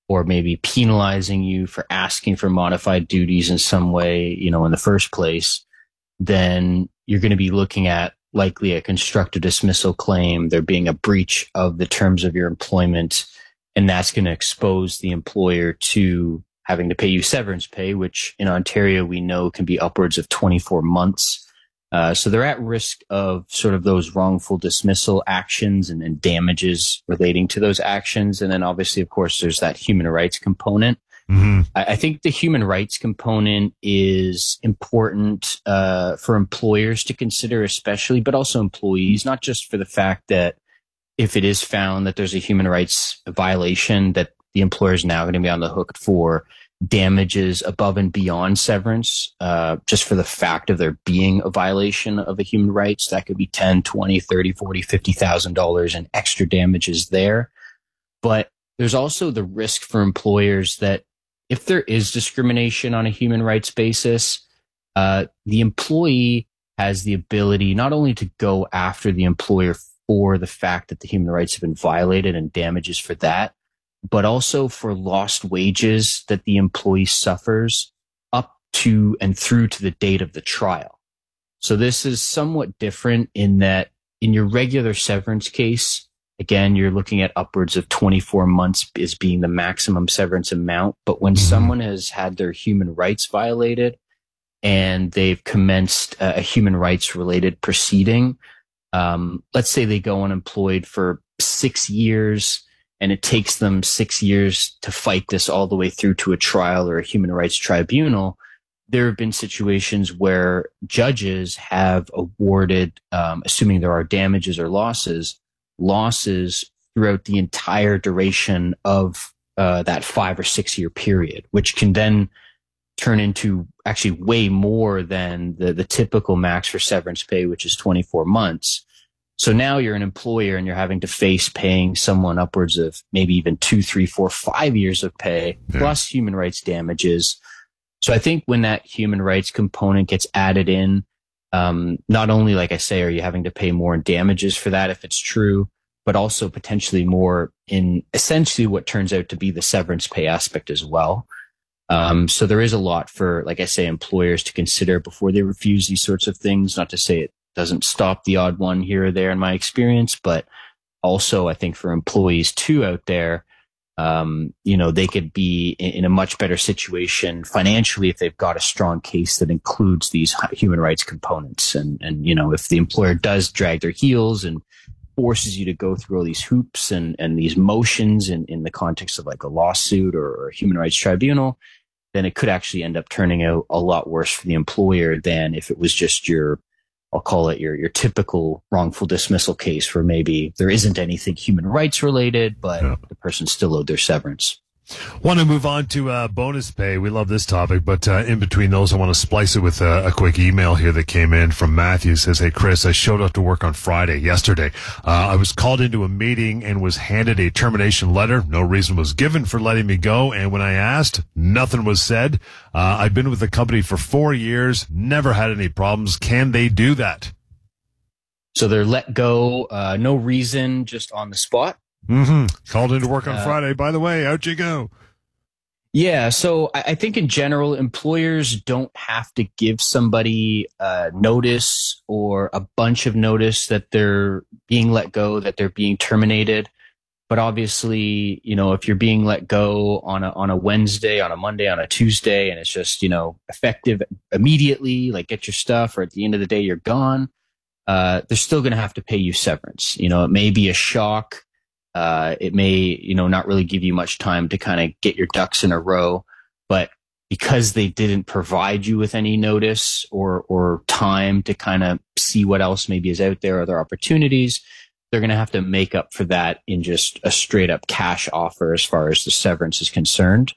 or maybe penalizing you for asking for modified duties in some way, in the first place, then you're going to be looking at likely a constructive dismissal claim, there being a breach of the terms of your employment, and that's going to expose the employer to having to pay you severance pay, which in Ontario we know can be upwards of 24 months. So they're at risk of sort of those wrongful dismissal actions and damages relating to those actions. And then obviously, of course, there's that human rights component. Mm-hmm. I think the human rights component is important for employers to consider, especially, but also employees, not just for the fact that if it is found that there's a human rights violation, that the employer is now going to be on the hook for damages above and beyond severance, just for the fact of there being a violation of a human rights. That could be 10, 20, 30, 40, $50,000 in extra damages there. But there's also the risk for employers that if there is discrimination on a human rights basis, the employee has the ability not only to go after the employer for the fact that the human rights have been violated and damages for that, but also for lost wages that the employee suffers up to and through to the date of the trial. So this is somewhat different in that in your regular severance case, again, you're looking at upwards of 24 months as being the maximum severance amount. But when someone has had their human rights violated and they've commenced a human rights related proceeding, let's say they go unemployed for 6 years, and it takes them 6 years to fight this all the way through to a trial or a human rights tribunal. There have been situations where judges have awarded, assuming there are damages or losses throughout the entire duration of that 5 or 6 year period, which can then turn into actually way more than the typical max for severance pay, which is 24 months. So now you're an employer and you're having to face paying someone upwards of maybe even 2, 3, 4, 5 years of pay plus human rights damages. So I think when that human rights component gets added in, not only, like I say, are you having to pay more in damages for that if it's true, but also potentially more in essentially what turns out to be the severance pay aspect as well. So there is a lot for, like I say, employers to consider before they refuse these sorts of things. Not to say it doesn't stop the odd one here or there in my experience, but also I think for employees too out there, they could be in a much better situation financially if they've got a strong case that includes these human rights components. And if the employer does drag their heels and forces you to go through all these hoops and these motions in the context of like a lawsuit or a human rights tribunal, then it could actually end up turning out a lot worse for the employer than if it was just I'll call it your typical wrongful dismissal case where maybe there isn't anything human rights related, but the person still owed their severance. Want to move on to bonus pay. We love this topic, but in between those, I want to splice it with a quick email here that came in from Matthew. It says, "Hey, Chris, I showed up to work on Friday, yesterday. I was called into a meeting and was handed a termination letter. No reason was given for letting me go, and when I asked, nothing was said. I've been with the company for 4 years, never had any problems. Can they do that?" So they're let go, no reason, just on the spot? Mm-hmm. Called into work on Friday. By the way, out you go. Yeah. So I think in general, employers don't have to give somebody notice or a bunch of notice that they're being let go, that they're being terminated. But obviously, if you're being let go on a Wednesday, on a Monday, on a Tuesday, and it's just, effective immediately, like get your stuff, or at the end of the day, you're gone, they're still going to have to pay you severance. It may be a shock. It may, not really give you much time to kind of get your ducks in a row, but because they didn't provide you with any notice or time to kind of see what else maybe is out there, other opportunities, they're going to have to make up for that in just a straight up cash offer as far as the severance is concerned.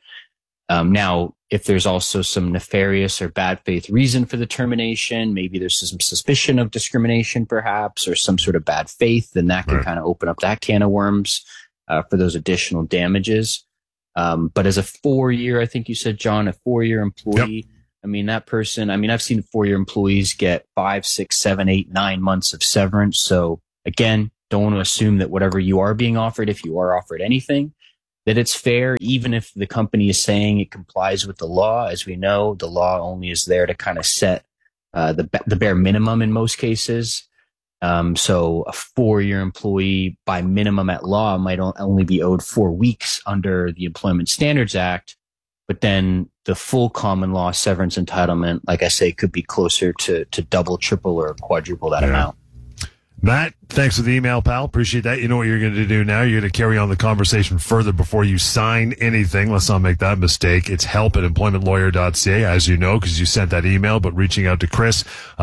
Now, if there's also some nefarious or bad faith reason for the termination, maybe there's some suspicion of discrimination perhaps, or some sort of bad faith, then that can kind of open up that can of worms for those additional damages. But as a 4-year, I think you said, John, a 4-year employee, yep. That person, I've seen 4-year employees get 5, 6, 7, 8, 9 months of severance. So again, don't want to assume that whatever you are being offered, if you are offered anything, that it's fair, even if the company is saying it complies with the law. As we know, the law only is there to kind of set the bare minimum in most cases. So a 4-year employee by minimum at law might only be owed 4 weeks under the Employment Standards Act. But then the full common law severance entitlement, like I say, could be closer to double, triple, or quadruple that amount. Matt, thanks for the email, pal. Appreciate that. You know what you're going to do now? You're going to carry on the conversation further before you sign anything. Let's not make that mistake. It's help@employmentlawyer.ca, as you know, because you sent that email, but reaching out to Chris,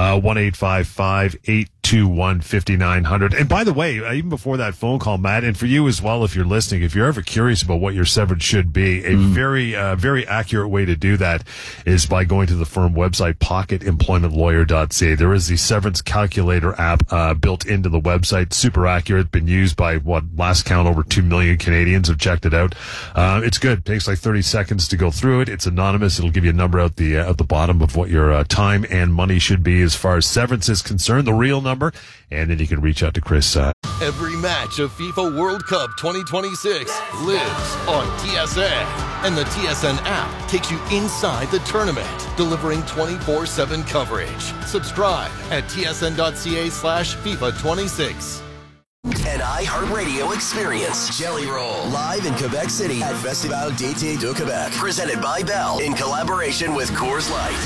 1-855-821-5900. And by the way, even before that phone call, Matt, and for you as well, if you're listening, if you're ever curious about what your severance should be, a very accurate way to do that is by going to the firm website, pocketemploymentlawyer.ca. There is the severance calculator app built into the website. Super accurate. Been used by, last count, over 2 million Canadians have checked it out. It's good. Takes like 30 seconds to go through it. It's anonymous. It'll give you a number at the bottom of what your time and money should be as far as severance is concerned, the real number, and then you can reach out to Chris. Every match of FIFA World Cup 2026 lives on TSN, and the TSN app takes you inside the tournament, delivering 24/7 coverage. Subscribe at tsn.ca/FIFA26. An iHeartRadio experience. Jelly Roll. Live in Quebec City at Festival d'été de Québec. Presented by Bell in collaboration with Coors Light.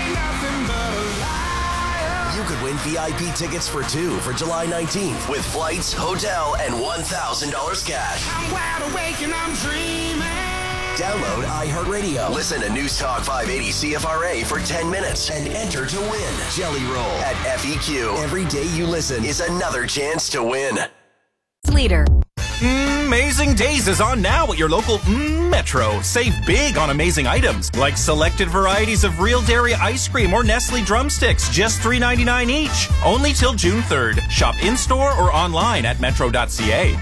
You could win VIP tickets for 2 for July 19th with flights, hotel, and $1,000 cash. I'm wide awake and I'm dreaming. Download iHeartRadio. Listen to News Talk 580 CFRA for 10 minutes and enter to win. Jelly Roll at FEQ. Every day you listen is another chance to win. Leader. Amazing Days is on now at your local Metro. Save big on amazing items like selected varieties of real dairy ice cream or Nestle drumsticks, just $3.99 each. Only till June 3rd. Shop in-store or online at metro.ca.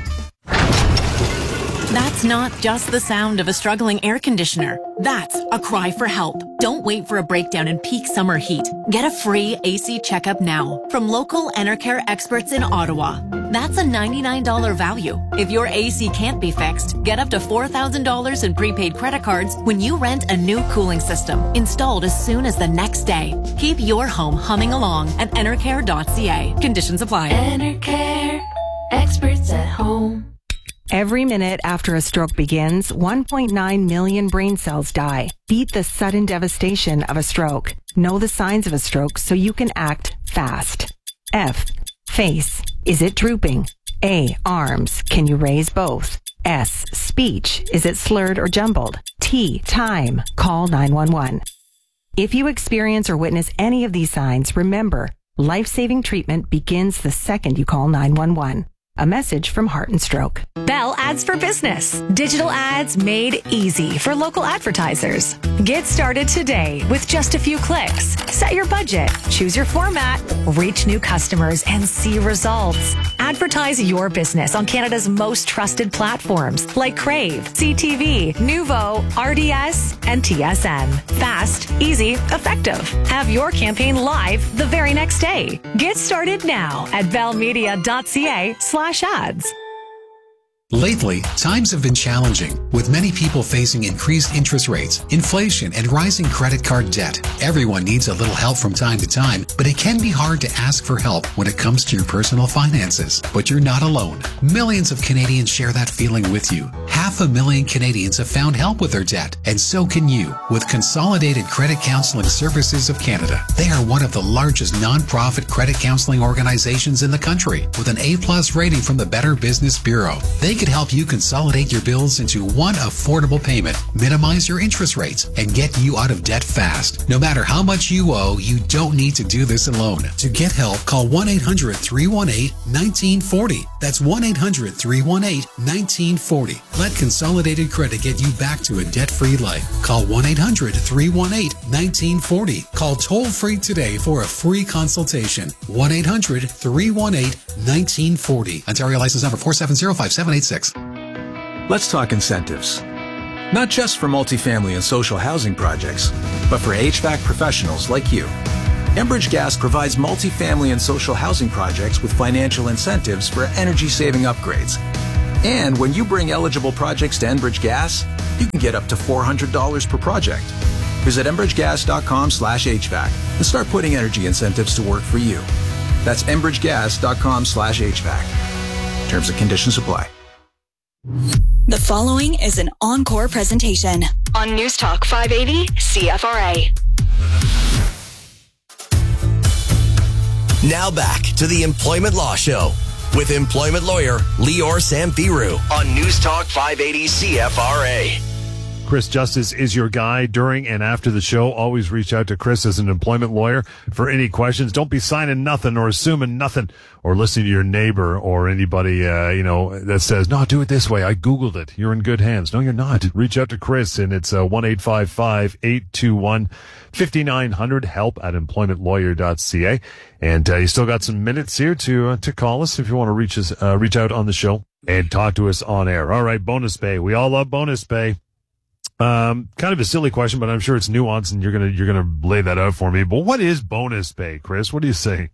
That's not just the sound of a struggling air conditioner. That's a cry for help. Don't wait for a breakdown in peak summer heat. Get a free AC checkup now from local Enercare experts in Ottawa. That's a $99 value. If your AC can't be fixed, get up to $4,000 in prepaid credit cards when you rent a new cooling system installed as soon as the next day. Keep your home humming along at enercare.ca. Conditions apply. Enercare, experts at home. Every minute after a stroke begins, 1.9 million brain cells die. Beat the sudden devastation of a stroke. Know the signs of a stroke so you can act fast. F. Face. Is it drooping? A. Arms. Can you raise both? S. Speech. Is it slurred or jumbled? T. Time. Call 911. If you experience or witness any of these signs, remember, life-saving treatment begins the second you call 911. A message from Heart and Stroke. Bell Ads for Business. Digital ads made easy for local advertisers. Get started today with just a few clicks. Set your budget, choose your format, reach new customers, and see results. Advertise your business on Canada's most trusted platforms like Crave, CTV, Nuvo, RDS, and TSN. Fast, easy, effective. Have your campaign live the very next day. Get started now at bellmedia.ca/ads. Lately, times have been challenging, with many people facing increased interest rates, inflation, and rising credit card debt. Everyone needs a little help from time to time, but it can be hard to ask for help when it comes to your personal finances. But you're not alone. Millions of Canadians share that feeling with you. 500,000 Canadians have found help with their debt, and so can you with Consolidated Credit Counseling Services of Canada. They are one of the largest non-profit credit counseling organizations in the country, with an A+ rating from the Better Business Bureau. They could help you consolidate your bills into one affordable payment, minimize your interest rates, and get you out of debt fast. No matter how much you owe, you don't need to do this alone. To get help, call 1-800-318-1940. That's 1-800-318-1940. Let Consolidated Credit get you back to a debt-free life. Call 1-800-318-1940. Call toll-free today for a free consultation. 1-800-318-1940. Ontario license number 4705786. Let's talk incentives. Not just for multifamily and social housing projects, but for HVAC professionals like you. Enbridge Gas provides multifamily and social housing projects with financial incentives for energy-saving upgrades. And when you bring eligible projects to Enbridge Gas, you can get up to $400 per project. Visit enbridgegas.com/HVAC and start putting energy incentives to work for you. That's enbridgegas.com/HVAC. Terms and conditions apply. The following is an encore presentation on News Talk 580 CFRA. Now back to the Employment Law Show with employment lawyer Lior Samfiru on News Talk 580 CFRA. Chris Justice is your guy during and after the show. Always reach out to Chris as an employment lawyer for any questions. Don't be signing nothing or assuming nothing or listening to your neighbor or anybody, that says, no, do it this way. I Googled it. You're in good hands. No, you're not. Reach out to Chris, and it's 1-855-821-5900, help@employmentlawyer.ca. And you still got some minutes here to call us if you want to reach out on the show and talk to us on air. All right, bonus pay. We all love bonus pay. Kind of a silly question, but I'm sure it's nuanced, and you're gonna lay that out for me. But what is bonus pay, Chris? What do you say?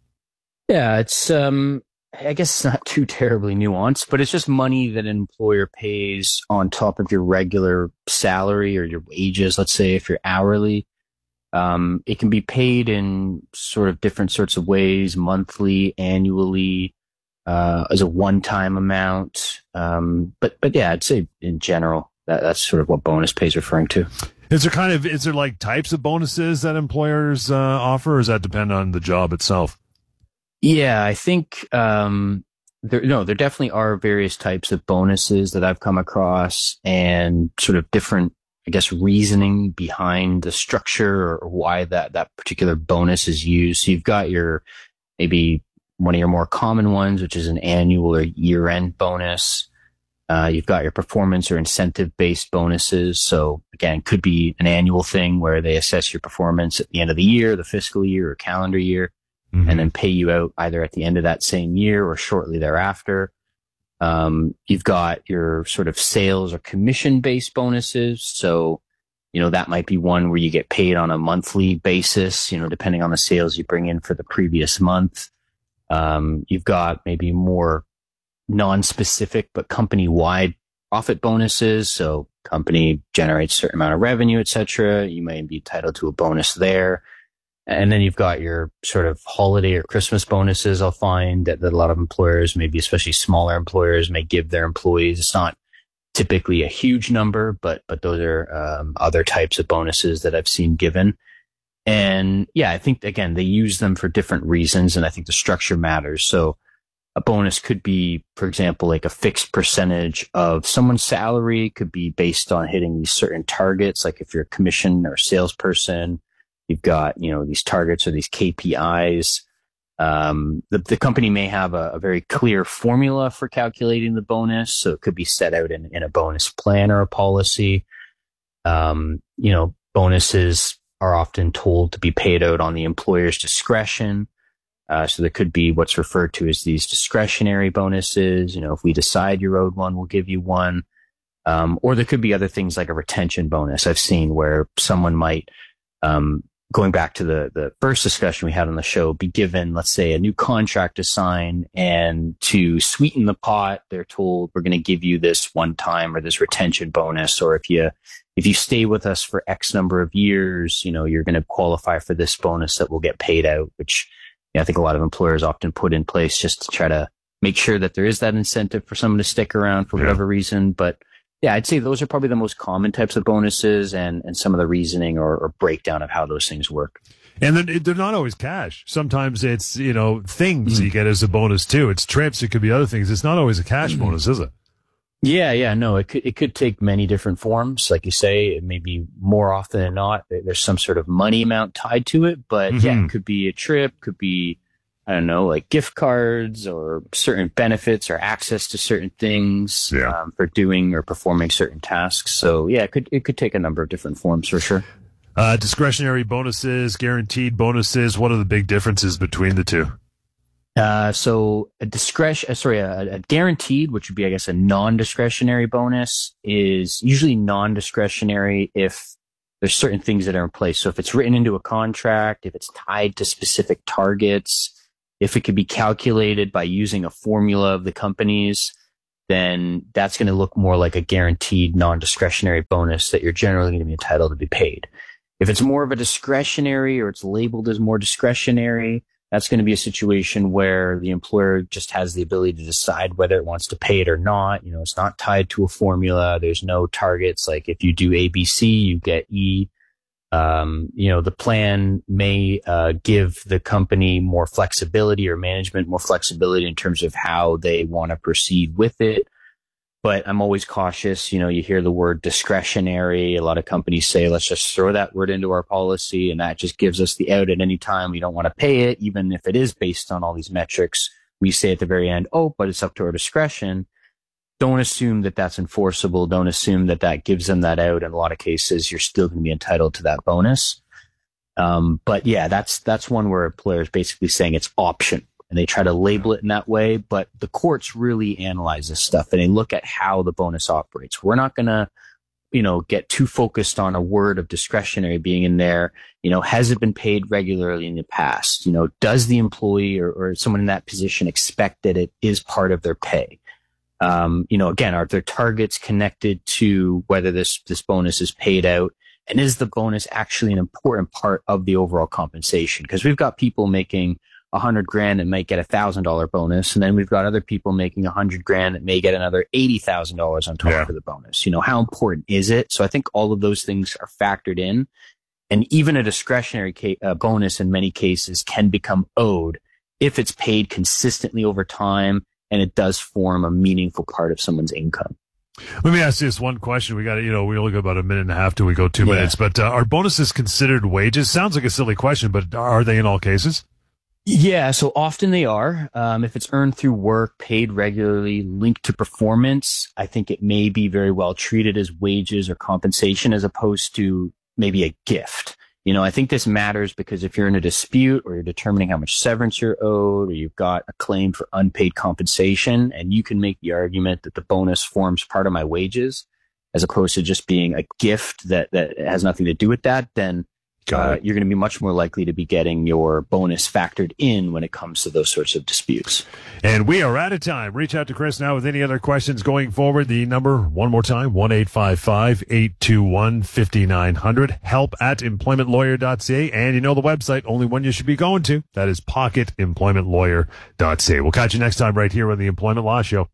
Yeah, it's I guess it's not too terribly nuanced, but it's just money that an employer pays on top of your regular salary or your wages. Let's say if you're hourly, it can be paid in sort of different sorts of ways: monthly, annually, as a one-time amount. But yeah, I'd say in general. That's sort of what bonus pay is referring to. Is there like types of bonuses that employers offer, or does that depend on the job itself? Yeah, I think there definitely are various types of bonuses that I've come across, and sort of different, I guess, reasoning behind the structure or why that particular bonus is used. So you've got maybe one of your more common ones, which is an annual or year-end bonus. You've got your performance or incentive-based bonuses. So again, could be an annual thing where they assess your performance at the end of the year, the fiscal year or calendar year, and then pay you out either at the end of that same year or shortly thereafter. You've got your sort of sales or commission-based bonuses. So, that might be one where you get paid on a monthly basis, depending on the sales you bring in for the previous month. You've got maybe more non-specific but company-wide profit bonuses. So company generates a certain amount of revenue, etc. You may be entitled to a bonus there. And then you've got your sort of holiday or Christmas bonuses. I'll find that a lot of employers, maybe especially smaller employers, may give their employees. It's not typically a huge number, but those are other types of bonuses that I've seen given. And yeah, I think, again, they use them for different reasons, and I think the structure matters. So a bonus could be, for example, like a fixed percentage of someone's salary, could be based on hitting these certain targets. Like if you're a commission or salesperson, you've got, these targets or these KPIs. The company may have a very clear formula for calculating the bonus. So it could be set out in a bonus plan or a policy. Bonuses are often told to be paid out on the employer's discretion. So there could be what's referred to as these discretionary bonuses. If we decide you're owed one, we'll give you one. Or there could be other things like a retention bonus. I've seen where someone might, going back to the first discussion we had on the show, be given, let's say, a new contract to sign, and to sweeten the pot, they're told, we're going to give you this one time or this retention bonus. Or if you stay with us for X number of years, you're going to qualify for this bonus that will get paid out, which I think a lot of employers often put in place just to try to make sure that there is that incentive for someone to stick around for whatever reason. But yeah, I'd say those are probably the most common types of bonuses, and some of the reasoning or breakdown of how those things work. And then they're not always cash. Sometimes it's, things you get as a bonus too. It's trips. It could be other things. It's not always a cash bonus, is it? Yeah. No, it could take many different forms. Like you say, it may be more often than not, there's some sort of money amount tied to it. But yeah, it could be a trip, could be, I don't know, like gift cards or certain benefits or access to certain things for doing or performing certain tasks. So yeah, it could take a number of different forms for sure. Discretionary bonuses, guaranteed bonuses. What are the big differences between the two? So a guaranteed, which would be, I guess, a non-discretionary bonus, is usually non-discretionary if there's certain things that are in place. So if it's written into a contract, if it's tied to specific targets, if it could be calculated by using a formula of the company's, then that's going to look more like a guaranteed non-discretionary bonus that you're generally going to be entitled to be paid. If it's more of a discretionary or it's labeled as more discretionary, that's going to be a situation where the employer just has the ability to decide whether it wants to pay it or not. You know, it's not tied to a formula. There's no targets. Like if you do ABC, you get E. You know, the plan may give the company more flexibility or management more flexibility in terms of how they want to proceed with it. But I'm always cautious. You know, you hear the word discretionary. A lot of companies say, let's just throw that word into our policy, and that just gives us the out at any time. We don't want to pay it, even if it is based on all these metrics. We say at the very end, oh, but it's up to our discretion. Don't assume that that's enforceable. Don't assume that that gives them that out. In a lot of cases, you're still going to be entitled to that bonus. But yeah, that's one where employers basically saying it's option, and they try to label it in that way. But the courts really analyze this stuff, and they look at how the bonus operates. We're not going to, you know, get too focused on a word of discretionary being in there. You know, has it been paid regularly in the past? You know, does the employee or someone in that position expect that it is part of their pay? You know, again, are their targets connected to whether this bonus is paid out? And is the bonus actually an important part of the overall compensation? Because we've got people making $100,000 and might get $1,000 bonus. And then we've got other people making $100,000 that may get another $80,000 on top of the bonus. You know, how important is it? So I think all of those things are factored in. And even a discretionary bonus in many cases can become owed if it's paid consistently over time and it does form a meaningful part of someone's income. Let me ask you this one question. We got to, you know, we only got about a minute and a half till we go 2 minutes, but are bonuses considered wages? Sounds like a silly question, but are they in all cases? Yeah, so often they are. If it's earned through work, paid regularly, linked to performance, I think it may be very well treated as wages or compensation as opposed to maybe a gift. You know, I think this matters because if you're in a dispute or you're determining how much severance you're owed or you've got a claim for unpaid compensation, and you can make the argument that the bonus forms part of my wages as opposed to just being a gift that has nothing to do with that, then you're going to be much more likely to be getting your bonus factored in when it comes to those sorts of disputes. And we are out of time. Reach out to Chris now with any other questions going forward. The number, one more time, 1-855-821-5900. help@employmentlawyer.ca. And you know the website, only one you should be going to. That is pocketemploymentlawyer.ca. We'll catch you next time right here on the Employment Law Show.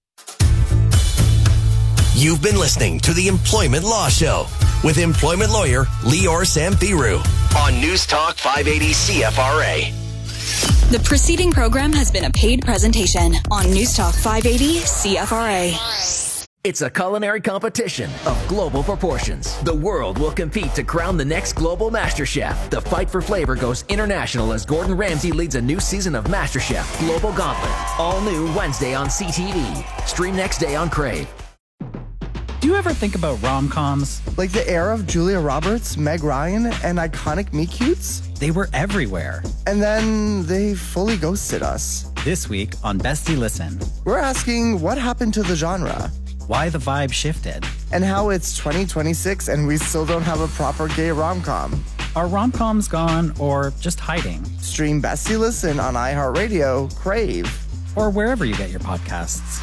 You've been listening to the Employment Law Show with employment lawyer Lior Samfiru on News Talk 580 CFRA. The preceding program has been a paid presentation on News Talk 580 CFRA. It's a culinary competition of global proportions. The world will compete to crown the next global Master Chef. The fight for flavor goes international as Gordon Ramsay leads a new season of Master Chef Global Gauntlet. All new Wednesday on CTV. Stream next day on Crave. Do you ever think about rom-coms? Like the era of Julia Roberts, Meg Ryan, and iconic meet-cutes? They were everywhere. And then they fully ghosted us. This week on Bestie Listen, we're asking what happened to the genre? Why the vibe shifted? And how it's 2026 and we still don't have a proper gay rom-com. Are rom-coms gone or just hiding? Stream Bestie Listen on iHeartRadio, Crave, or wherever you get your podcasts.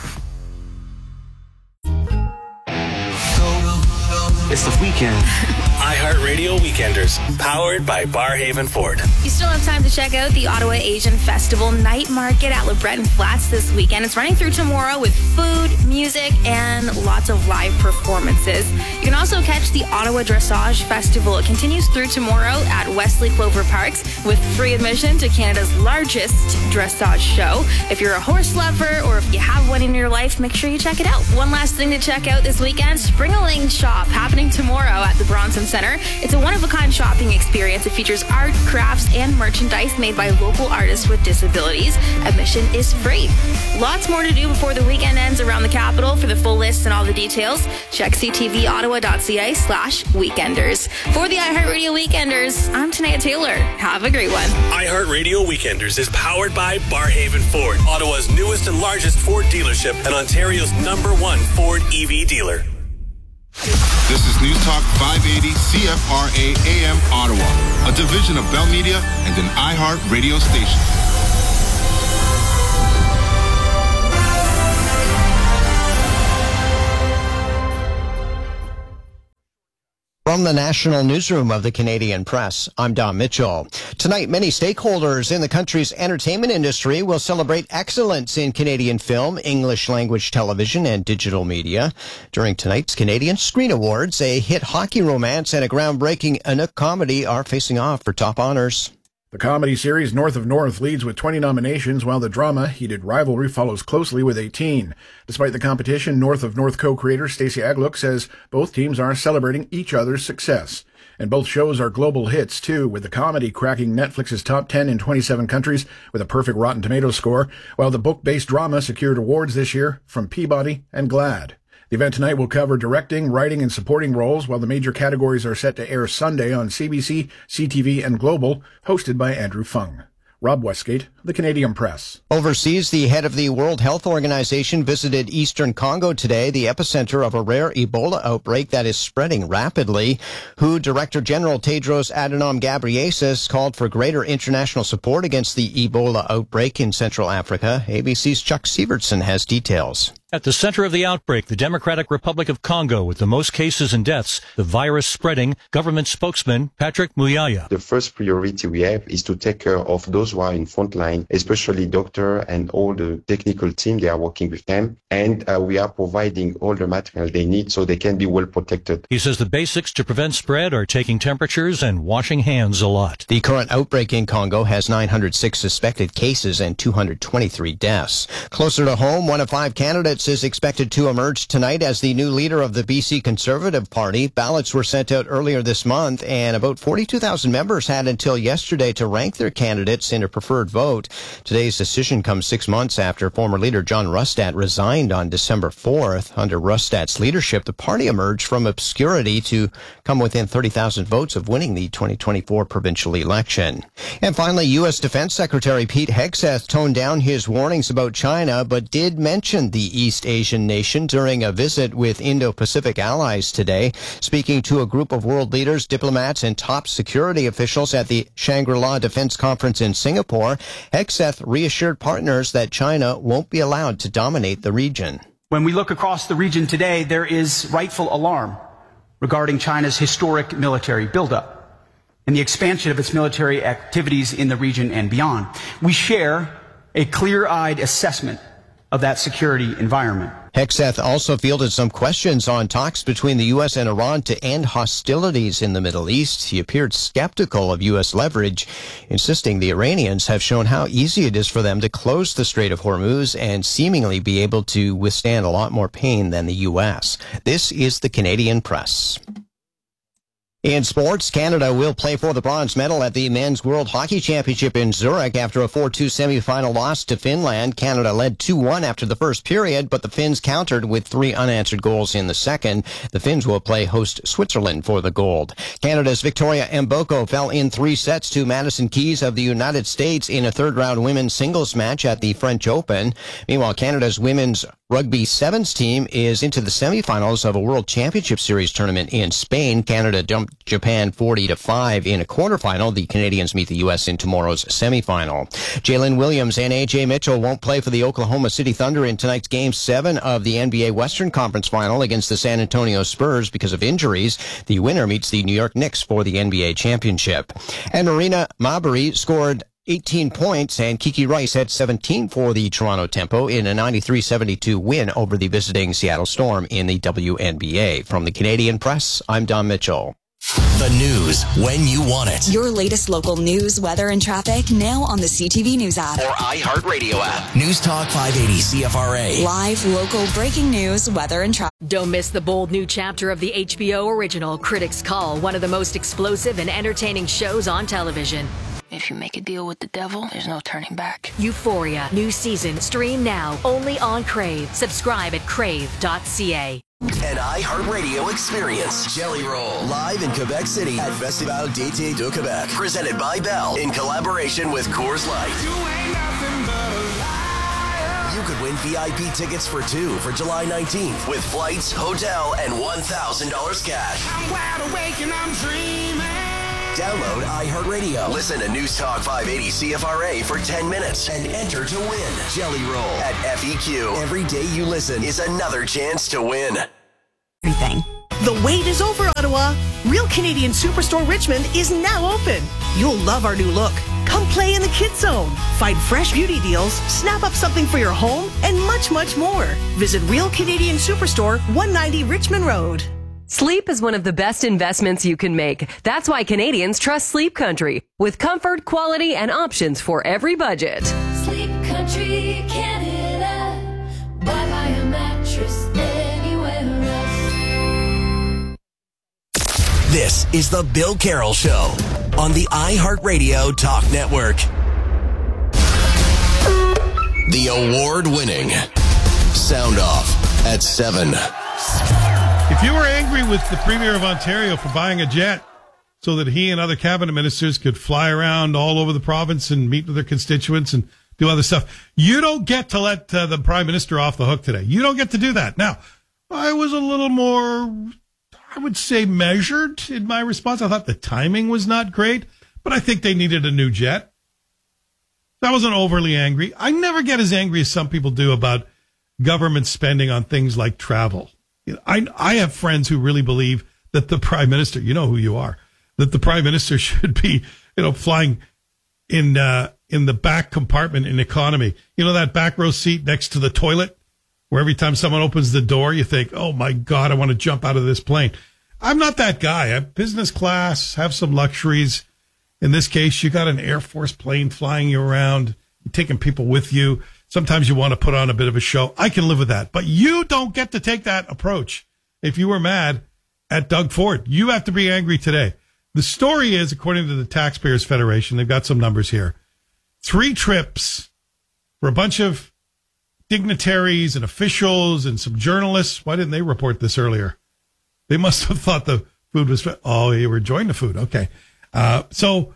It's the weekend. iHeartRadio Weekenders, powered by Barhaven Ford. You still have time to check out the Ottawa Asian Festival Night Market at LeBreton Flats this weekend. It's running through tomorrow with food, music, and lots of live performances. You can also catch the Ottawa Dressage Festival. It continues through tomorrow at Wesley Clover Parks with free admission to Canada's largest dressage show. If you're a horse lover or if you have one in your life, make sure you check it out. One last thing to check out this weekend, Spring-a-Ling Shop, happening tomorrow at the Bronson Center. It's a one-of-a-kind shopping experience. It features art, crafts, and merchandise made by local artists with disabilities. Admission is free. Lots more to do before the weekend ends around the capital. For the full list and all the details, check ctvottawa.ca/weekenders. For the iHeartRadio Weekenders, I'm Tanea Taylor. Have a great one. iHeartRadio Weekenders is powered by Barhaven Ford, Ottawa's newest and largest Ford dealership and Ontario's #1 Ford EV dealer. This is News Talk 580 CFRA AM Ottawa, a division of Bell Media and an iHeart radio station. From the National Newsroom of the Canadian Press, I'm Don Mitchell. Tonight, many stakeholders in the country's entertainment industry will celebrate excellence in Canadian film, English language television, and digital media. During tonight's Canadian Screen Awards, a hit hockey romance and a groundbreaking Inuk comedy are facing off for top honors. The comedy series North of North leads with 20 nominations, while the drama Heated Rivalry follows closely with 18. Despite the competition, North of North co-creator Stacey Agluk says both teams are celebrating each other's success. And both shows are global hits, too, with the comedy cracking Netflix's top 10 in 27 countries with a perfect Rotten Tomatoes score, while the book-based drama secured awards this year from Peabody and GLAAD. The event tonight will cover directing, writing, and supporting roles, while the major categories are set to air Sunday on CBC, CTV, and Global, hosted by Andrew Fung. Rob Westgate, The Canadian Press. Overseas, the head of the World Health Organization visited eastern Congo today, the epicenter of a rare Ebola outbreak that is spreading rapidly. WHO Director General Tedros Adhanom Ghebreyesus called for greater international support against the Ebola outbreak in Central Africa. ABC's Chuck Sievertson has details. At the center of the outbreak, the Democratic Republic of Congo, with the most cases and deaths, the virus spreading, government spokesman Patrick Muyaya. The first priority we have is to take care of those who are in front line, especially doctor and all the technical team. They are working with them, and we are providing all the material they need so they can be well protected. He says the basics to prevent spread are taking temperatures and washing hands a lot. The current outbreak in Congo has 906 suspected cases and 223 deaths. Closer to home, one of 5 candidates is expected to emerge tonight as the new leader of the BC Conservative Party. Ballots were sent out earlier this month, and about 42,000 members had until yesterday to rank their candidates in a preferred vote. Today's decision comes 6 months after former leader John Rustad resigned on December 4th. Under Rustad's leadership, the party emerged from obscurity to come within 30,000 votes of winning the 2024 provincial election. And finally, U.S. Defense Secretary Pete Hegseth toned down his warnings about China, but did mention the East Asian nation during a visit with Indo-Pacific allies today. Speaking to a group of world leaders, diplomats, and top security officials at the Shangri-La Defense Conference in Singapore, Hegseth reassured partners that China won't be allowed to dominate the region. When we look across the region today, there is rightful alarm regarding China's historic military buildup and the expansion of its military activities in the region and beyond. We share a clear-eyed assessment of that security environment. Hegseth also fielded some questions on talks between the U.S. and Iran to end hostilities in the Middle East. He appeared skeptical of U.S. leverage, insisting the Iranians have shown how easy it is for them to close the Strait of Hormuz and seemingly be able to withstand a lot more pain than the U.S. This is the Canadian Press. In sports, Canada will play for the bronze medal at the Men's World Hockey Championship in Zurich after a 4-2 semifinal loss to Finland. Canada led 2-1 after the first period, but the Finns countered with 3 unanswered goals in the second. The Finns will play host Switzerland for the gold. Canada's Victoria Mboko fell in 3 sets to Madison Keys of the United States in a third-round women's singles match at the French Open. Meanwhile, Canada's women's Rugby Sevens team is into the semifinals of a World Championship Series tournament in Spain. Canada dumped Japan 40-5 in a quarterfinal. The Canadians meet the U.S. in tomorrow's semifinal. Jalen Williams and A.J. Mitchell won't play for the Oklahoma City Thunder in tonight's Game 7 of the NBA Western Conference Final against the San Antonio Spurs because of injuries. The winner meets the New York Knicks for the NBA Championship. And Marina Mabury scored 18 points, and Kiki Rice had 17 for the Toronto Tempo in a 93-72 win over the visiting Seattle Storm in the WNBA. From the Canadian Press, I'm Don Mitchell. The news when you want it. Your latest local news, weather, and traffic now on the CTV News app or iHeartRadio app. News Talk 580 CFRA. Live, local, breaking news, weather, and traffic. Don't miss the bold new chapter of the HBO original Critics' Call, one of the most explosive and entertaining shows on television. If you make a deal with the devil, there's no turning back. Euphoria, new season, stream now, only on Crave. Subscribe at crave.ca. An iHeartRadio experience. Jelly Roll. Live in Quebec City at Festival d'été de Québec. Presented by Bell in collaboration with Coors Light. You could win VIP tickets for 2 for July 19th with flights, hotel, and $1,000 cash. I'm wide awake and I'm dreaming. Download iHeartRadio. Listen to News Talk 580 CFRA for 10 minutes and enter to win. Jelly Roll at FEQ. Every day you listen is another chance to win. Everything. The wait is over, Ottawa. Real Canadian Superstore Richmond is now open. You'll love our new look. Come play in the Kids Zone. Find fresh beauty deals, snap up something for your home, and much, much more. Visit Real Canadian Superstore, 190 Richmond Road. Sleep is one of the best investments you can make. That's why Canadians trust Sleep Country, with comfort, quality, and options for every budget. Sleep Country, Canada. Why buy a mattress anywhere else? This is the Bill Carroll Show on the iHeartRadio Talk Network. The award-winning Sound Off at 7. If you were angry with the Premier of Ontario for buying a jet so that he and other cabinet ministers could fly around all over the province and meet with their constituents and do other stuff, you don't get to let the Prime Minister off the hook today. You don't get to do that. Now, I was a little more, I would say, measured in my response. I thought the timing was not great, but I think they needed a new jet. I wasn't overly angry. I never get as angry as some people do about government spending on things like travel. I have friends who really believe that the Prime Minister, you know who you are, that the Prime Minister should be, flying in the back compartment in economy. You know, that back row seat next to the toilet where every time someone opens the door, you think, oh my God, I want to jump out of this plane. I'm not that guy. I'm business class, have some luxuries. In this case, you got an Air Force plane flying you around, you're taking people with you. Sometimes you want to put on a bit of a show. I can live with that. But you don't get to take that approach. If you were mad at Doug Ford, you have to be angry today. The story is, according to the Taxpayers Federation, they've got some numbers here. 3 trips for a bunch of dignitaries and officials and some journalists. Why didn't they report this earlier? They must have thought the food was, you were enjoying the food. Okay. So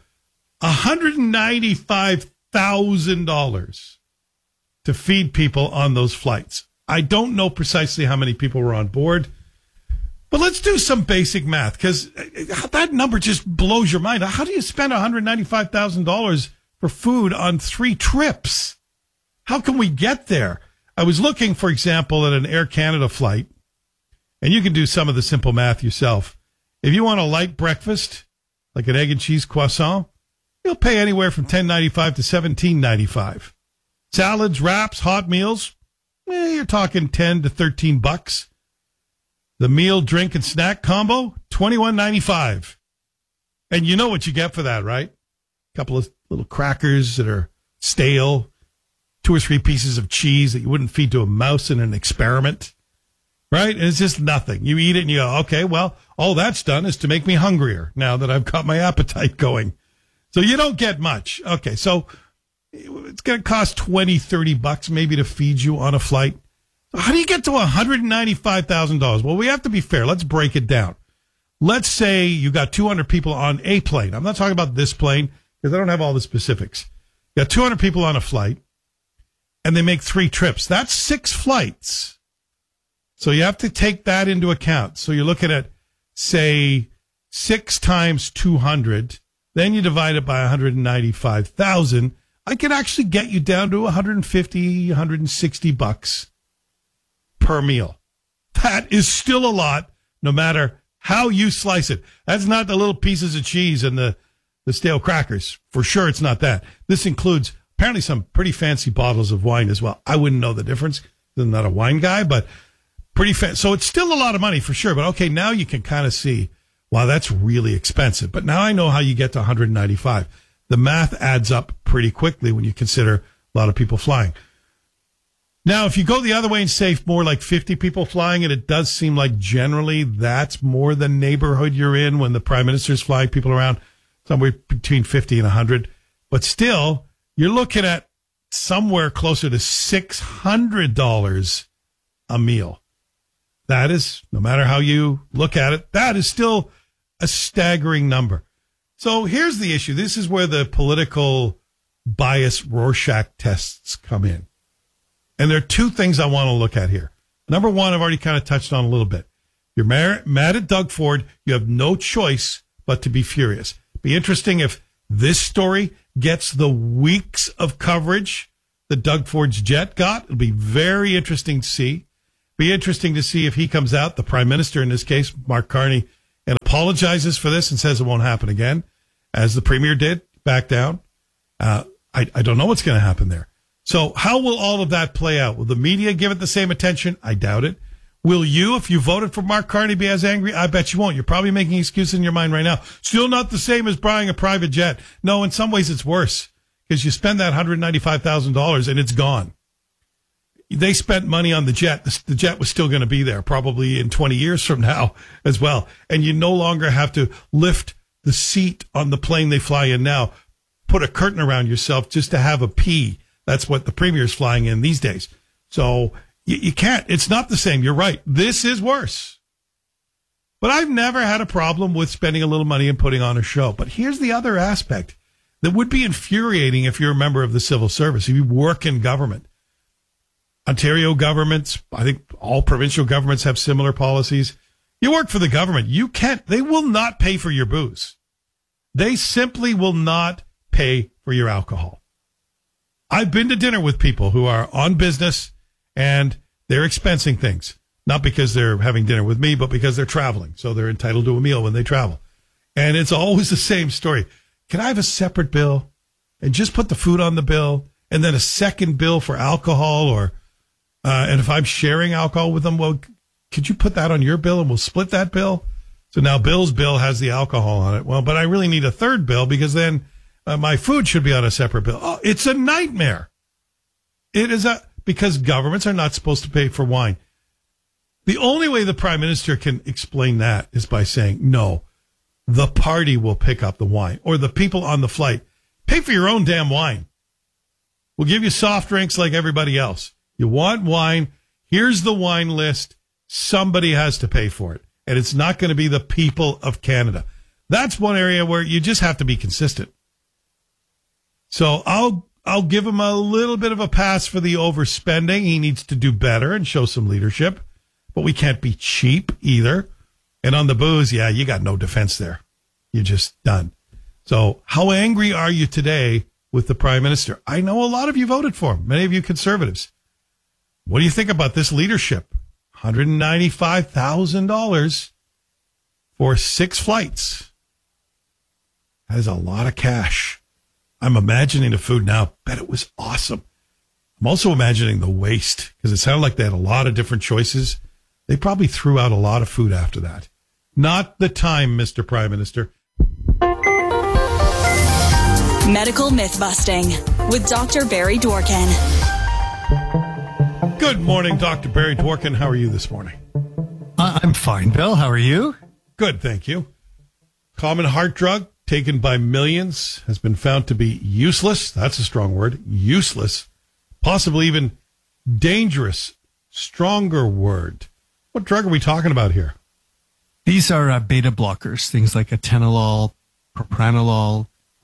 $195,000 to feed people on those flights. I don't know precisely how many people were on board, but let's do some basic math, because that number just blows your mind. How do you spend $195,000 for food on 3 trips? How can we get there? I was looking, for example, at an Air Canada flight, and you can do some of the simple math yourself. If you want a light breakfast, like an egg and cheese croissant, you'll pay anywhere from $10.95 to $17.95. Salads, wraps, hot meals, you're talking $10 to $13. The meal, drink, and snack combo, $21.95. And you know what you get for that, right? A couple of little crackers that are stale, 2 or 3 pieces of cheese that you wouldn't feed to a mouse in an experiment, right? And it's just nothing. You eat it and you go, okay, well, all that's done is to make me hungrier now that I've got my appetite going. So you don't get much. Okay, so it's going to cost $20, $30 maybe to feed you on a flight. So how do you get to $195,000? Well, we have to be fair. Let's break it down. Let's say you got 200 people on a plane. I'm not talking about this plane because I don't have all the specifics. You got 200 people on a flight, and they make 3 trips. That's 6 flights. So you have to take that into account. So you're looking at, say, 6 times 200. Then you divide it by 195,000. I could actually get you down to $150, $160 per meal. That is still a lot, no matter how you slice it. That's not the little pieces of cheese and the stale crackers. For sure, it's not that. This includes apparently some pretty fancy bottles of wine as well. I wouldn't know the difference. I'm not a wine guy, but pretty fancy. So it's still a lot of money for sure. But okay, now you can kind of see, wow, that's really expensive. But now I know how you get to 195. The math adds up pretty quickly when you consider a lot of people flying. Now, if you go the other way and say more like 50 people flying, and it does seem like generally that's more the neighborhood you're in when the Prime Minister's flying people around, somewhere between 50 and 100. But still, you're looking at somewhere closer to $600 a meal. That is, no matter how you look at it, that is still a staggering number. So here's the issue. This is where the political bias Rorschach tests come in. And there are 2 things I want to look at here. Number one, I've already kind of touched on a little bit. You're mad at Doug Ford. You have no choice but to be furious. Be interesting if this story gets the weeks of coverage that Doug Ford's jet got. It'll be very interesting to see. Be interesting to see if he comes out, the prime minister in this case, Mark Carney, and apologizes for this and says it won't happen again, as the premier did, back down. I don't know what's going to happen there. So how will all of that play out? Will the media give it the same attention? I doubt it. Will you, if you voted for Mark Carney, be as angry? I bet you won't. You're probably making excuses in your mind right now. Still not the same as buying a private jet. No, in some ways it's worse because you spend that $195,000 and it's gone. They spent money on the jet. The jet was still going to be there probably in 20 years from now as well. And you no longer have to lift the seat on the plane they fly in now, put a curtain around yourself just to have a pee. That's what the premier's flying in these days. So you can't. It's not the same. You're right. This is worse. But I've never had a problem with spending a little money and putting on a show. But here's the other aspect that would be infuriating if you're a member of the civil service, if you work in government. Ontario governments, I think all provincial governments have similar policies. You work for the government. They will not pay for your booze. They simply will not pay for your alcohol. I've been to dinner with people who are on business and they're expensing things, not because they're having dinner with me, but because they're traveling. So they're entitled to a meal when they travel. And it's always the same story. Can I have a separate bill and just put the food on the bill and then a second bill for alcohol and if I'm sharing alcohol with them, well, could you put that on your bill and we'll split that bill? So now Bill's bill has the alcohol on it. Well, but I really need a third bill because then my food should be on a separate bill. Oh, it's a nightmare. It is because governments are not supposed to pay for wine. The only way the prime minister can explain that is by saying, no, the party will pick up the wine or the people on the flight. Pay for your own damn wine. We'll give you soft drinks like everybody else. You want wine? Here's the wine list. Somebody has to pay for it. And it's not going to be the people of Canada. That's one area where you just have to be consistent. So I'll give him a little bit of a pass for the overspending. He needs to do better and show some leadership. But we can't be cheap either. And on the booze, yeah, you got no defense there. You're just done. So how angry are you today with the prime minister? I know a lot of you voted for him. Many of you conservatives. What do you think about this leadership? $195,000 for 6 flights. That is a lot of cash. I'm imagining the food now. Bet it was awesome. I'm also imagining the waste because it sounded like they had a lot of different choices. They probably threw out a lot of food after that. Not the time, Mr. Prime Minister. Medical myth busting with Dr. Barry Dworkin. Good morning, Dr. Barry Dworkin. How are you this morning? I'm fine, Bill. How are you? Good, thank you. Common heart drug taken by millions has been found to be useless. That's a strong word. Useless. Possibly even dangerous. Stronger word. What drug are we talking about here? These are beta blockers, things like atenolol, propranolol,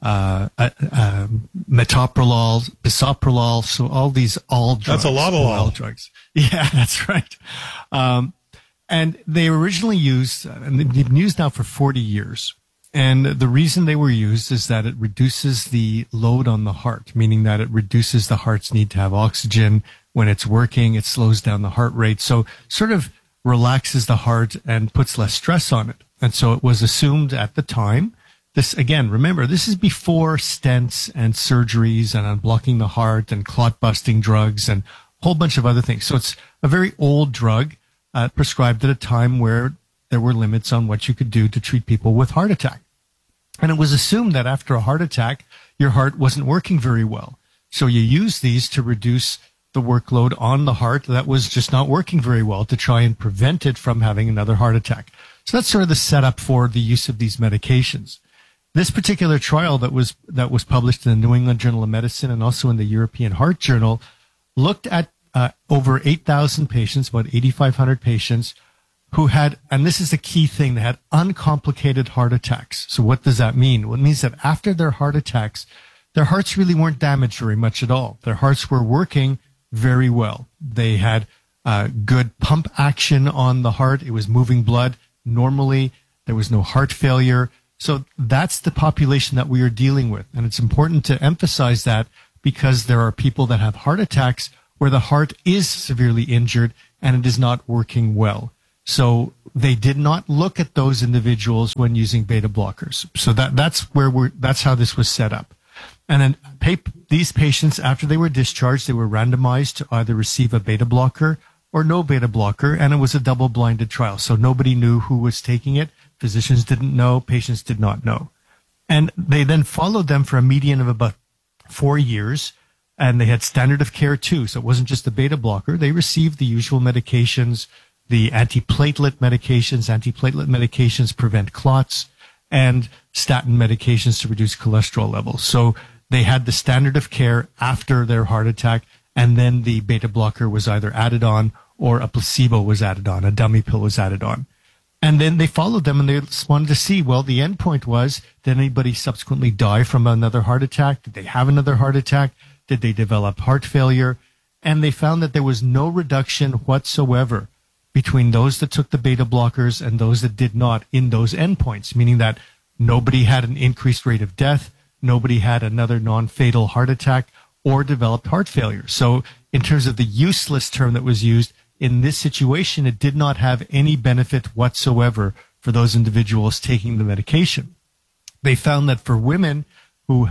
metoprolol, bisoprolol. So all these drugs. That's a lot of all drugs. Yeah, that's right. And they were originally used, and they've been used now for 40 years. And the reason they were used is that it reduces the load on the heart, meaning that it reduces the heart's need to have oxygen when it's working. It slows down the heart rate. So sort of relaxes the heart and puts less stress on it. And so it was assumed at the time. This, again, remember, this is before stents and surgeries and unblocking the heart and clot-busting drugs and a whole bunch of other things. So it's a very old drug prescribed at a time where there were limits on what you could do to treat people with heart attack. And it was assumed that after a heart attack, your heart wasn't working very well. So you use these to reduce the workload on the heart that was just not working very well to try and prevent it from having another heart attack. So that's sort of the setup for the use of these medications. This particular trial that was published in the New England Journal of Medicine and also in the European Heart Journal looked at over 8,000 patients, about 8,500 patients who had, and this is the key thing, they had uncomplicated heart attacks. So what does that mean? Well, it means that after their heart attacks, their hearts really weren't damaged very much at all. Their hearts were working very well. They had good pump action on the heart. It was moving blood normally. There was no heart failure. So that's the population that we are dealing with. And it's important to emphasize that because there are people that have heart attacks where the heart is severely injured and it is not working well. So they did not look at those individuals when using beta blockers. So that's how this was set up. And then these patients, after they were discharged, they were randomized to either receive a beta blocker or no beta blocker, and it was a double-blinded trial. So nobody knew who was taking it. Physicians didn't know. Patients did not know. And they then followed them for a median of about 4 years, and they had standard of care too. So it wasn't just the beta blocker. They received the usual medications, the antiplatelet medications prevent clots, and statin medications to reduce cholesterol levels. So they had the standard of care after their heart attack, and then the beta blocker was either added on or a placebo was added on, a dummy pill was added on. And then they followed them and they wanted to see, well, the endpoint was, did anybody subsequently die from another heart attack? Did they have another heart attack? Did they develop heart failure? And they found that there was no reduction whatsoever between those that took the beta blockers and those that did not in those endpoints, meaning that nobody had an increased rate of death, nobody had another non-fatal heart attack, or developed heart failure. So in terms of the useless term that was used, in this situation, it did not have any benefit whatsoever for those individuals taking the medication. They found that for women who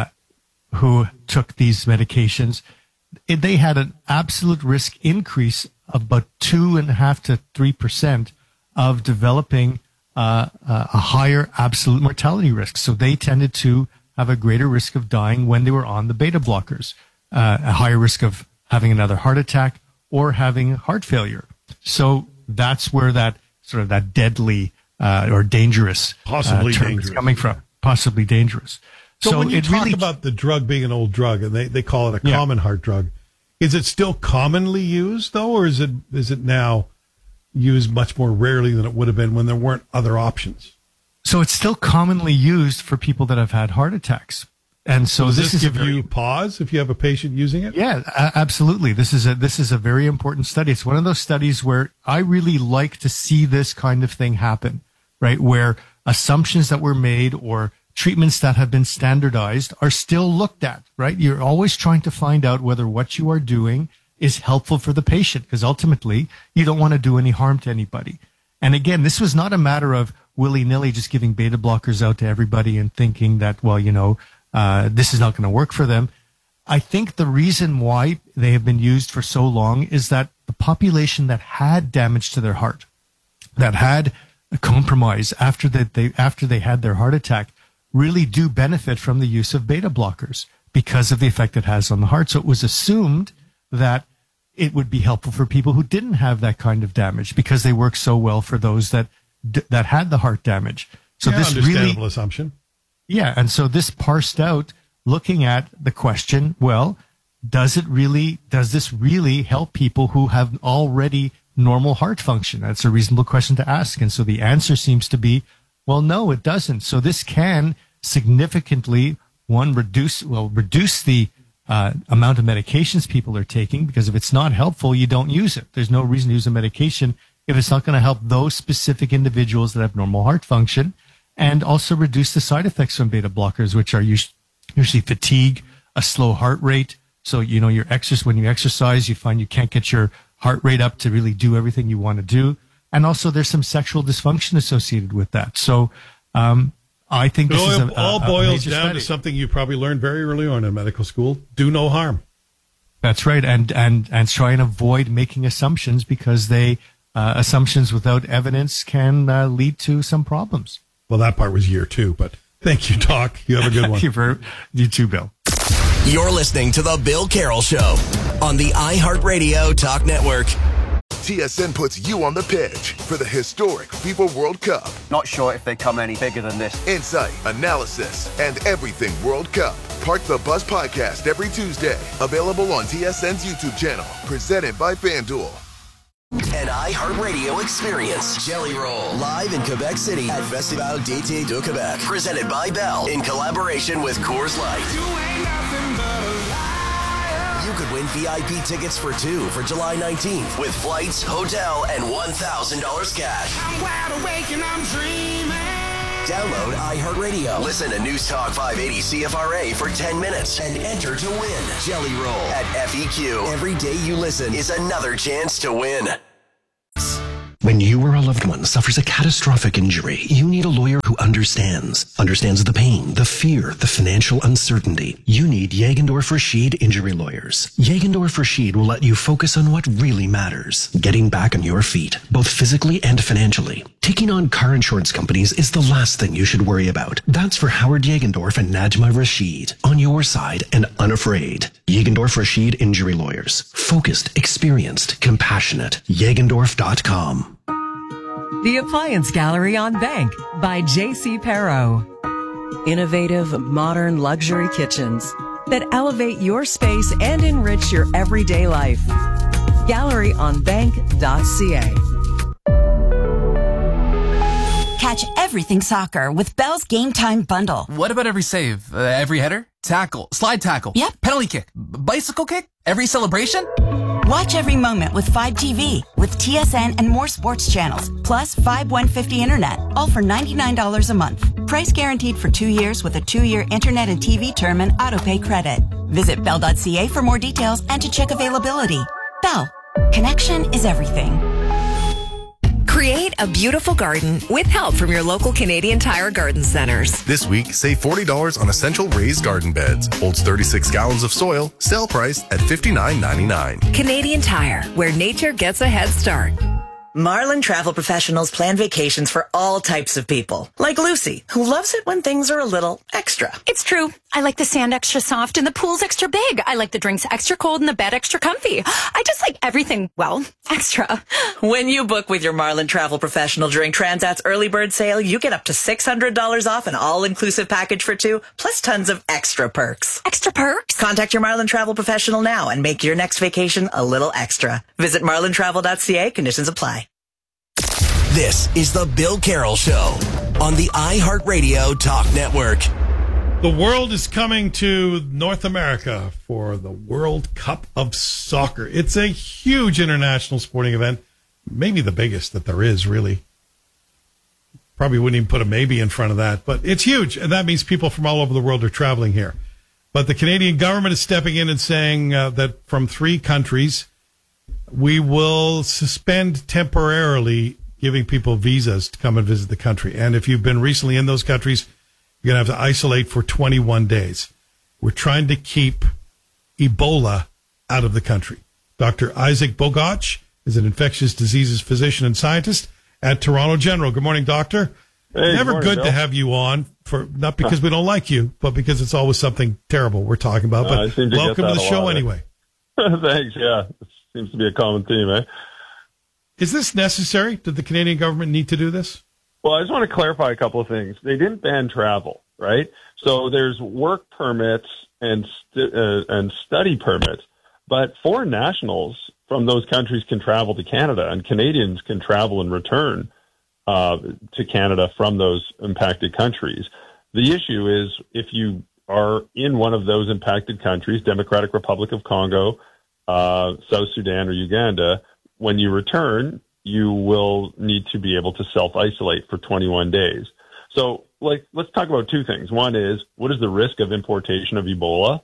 took these medications, they had an absolute risk increase of about 2.5 to 3% of developing a higher absolute mortality risk. So they tended to have a greater risk of dying when they were on the beta blockers, a higher risk of having another heart attack or having heart failure. So that's where that sort of that deadly or dangerous possibly term dangerous is coming from. Possibly dangerous. So when you talk about the drug being an old drug, and they call it a common heart drug, is it still commonly used though, or is it now used much more rarely than it would have been when there weren't other options? So it's still commonly used for people that have had heart attacks. And so does this give you pause if you have a patient using it? Yeah, absolutely. This is a very important study. It's one of those studies where I really like to see this kind of thing happen, right? Where assumptions that were made or treatments that have been standardized are still looked at, right? You're always trying to find out whether what you are doing is helpful for the patient, because ultimately you don't want to do any harm to anybody. And again, this was not a matter of willy-nilly just giving beta blockers out to everybody and thinking that, well, this is not going to work for them. I think the reason why they have been used for so long is that the population that had damage to their heart, that had a compromise after they had their heart attack, really do benefit from the use of beta blockers because of the effect it has on the heart. So it was assumed that it would be helpful for people who didn't have that kind of damage because they work so well for those that had the heart damage. So this understandable assumption. Yeah, and so this parsed out looking at the question, well, does this really help people who have already normal heart function? That's a reasonable question to ask. And so the answer seems to be, well, no, it doesn't. So this can significantly, reduce the amount of medications people are taking, because if it's not helpful, you don't use it. There's no reason to use a medication if it's not going to help those specific individuals that have normal heart function, and also reduce the side effects from beta blockers, which are usually fatigue, a slow heart rate. So, when you exercise, you find you can't get your heart rate up to really do everything you want to do. And also there's some sexual dysfunction associated with that. So, I think this is all boils down study to something you probably learned very early on in medical school: do no harm. That's right, and try and avoid making assumptions, because assumptions without evidence can lead to some problems. Well, that part was year 2, but thank you, Doc. You have a good one. You too, Bill. You're listening to The Bill Carroll Show on the iHeartRadio Talk Network. TSN puts you on the pitch for the historic FIFA World Cup. Not sure if they come any bigger than this. Insight, analysis, and everything World Cup. Park the Bus podcast every Tuesday. Available on TSN's YouTube channel. Presented by FanDuel. An iHeartRadio experience. Jelly Roll, live in Quebec City at Festival d'été de Québec. Presented by Bell in collaboration with Coors Light. You could win VIP tickets for 2 for July 19th with flights, hotel, and $1,000 cash. I'm wide awake and I'm dreaming. Download iHeartRadio. Listen to News Talk 580 CFRA for 10 minutes and enter to win. Jelly Roll at FEQ. Every day you listen is another chance to win. When you or a loved one suffers a catastrophic injury, you need a lawyer who understands the pain, the fear, the financial uncertainty. You need Jagendorf Rashid Injury Lawyers. Jagendorf Rashid will let you focus on what really matters, getting back on your feet, both physically and financially. Taking on car insurance companies is the last thing you should worry about. That's for Howard Jagendorf and Najma Rashid. On your side and unafraid. Jagendorf Rashid Injury Lawyers. Focused, experienced, compassionate. Jagendorf.com. The Appliance Gallery on Bank by J.C. Perro. Innovative, modern luxury kitchens that elevate your space and enrich your everyday life. GalleryOnBank.ca. Catch everything soccer with Bell's Game Time Bundle. What about every save? Every header? Tackle? Slide tackle? Yep. Penalty kick? Bicycle kick? Every celebration? Watch every moment with 5 TV with TSN and more sports channels, plus 5150 internet, all for $99 a month. Price guaranteed for 2 years with a 2-year internet and TV term and autopay credit. Visit Bell.ca for more details and to check availability. Bell. Connection is everything. Create a beautiful garden with help from your local Canadian Tire Garden Centers. This week, save $40 on essential raised garden beds. Holds 36 gallons of soil. Sale price at $59.99. Canadian Tire, where nature gets a head start. Marlin Travel Professionals plan vacations for all types of people. Like Lucy, who loves it when things are a little extra. It's true. I like the sand extra soft and the pool's extra big. I like the drinks extra cold and the bed extra comfy. I just like everything, well, extra. When you book with your Marlin Travel Professional during Transat's early bird sale, you get up to $600 off an all-inclusive package for 2, plus tons of extra perks. Extra perks? Contact your Marlin Travel Professional now and make your next vacation a little extra. Visit marlintravel.ca. Conditions apply. This is the Bill Carroll Show on the iHeartRadio Talk Network. The world is coming to North America for the World Cup of Soccer. It's a huge international sporting event, maybe the biggest that there is, really. Probably wouldn't even put a maybe in front of that, but it's huge, and that means people from all over the world are traveling here. But the Canadian government is stepping in and saying that from 3 countries, we will suspend temporarily giving people visas to come and visit the country. And if you've been recently in those countries, you're going to have to isolate for 21 days. We're trying to keep Ebola out of the country. Dr. Isaac Bogoch is an infectious diseases physician and scientist at Toronto General. Good morning, doctor. Hey, Never morning, good Bill. to have you on, for not because we don't like you, but because it's always something terrible we're talking about. But welcome to the show anyway. Thanks, yeah. It seems to be a common theme, eh? Is this necessary? Did the Canadian government need to do this? Well, I just want to clarify a couple of things. They didn't ban travel, right? So there's work permits and study permits, but foreign nationals from those countries can travel to Canada, and Canadians can travel and return to Canada from those impacted countries. The issue is if you are in one of those impacted countries, Democratic Republic of Congo, South Sudan, or Uganda, when you return, you will need to be able to self-isolate for 21 days. So, let's talk about 2 things. One is, what is the risk of importation of Ebola?